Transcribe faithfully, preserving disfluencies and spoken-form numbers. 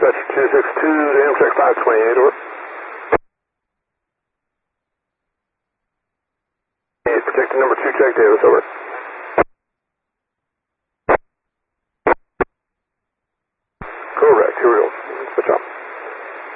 Dispatcher two six two to Amtrak five twenty-eight, over. Protecting number two, Jack Davis, over. Correct, here we go. Good job.